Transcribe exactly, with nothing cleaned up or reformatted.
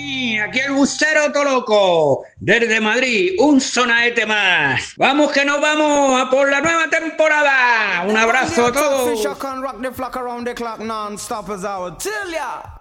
Aquí el Bucero Toloco, desde Madrid, un sonaete más. Vamos que nos vamos a por la nueva temporada. Un abrazo a todos.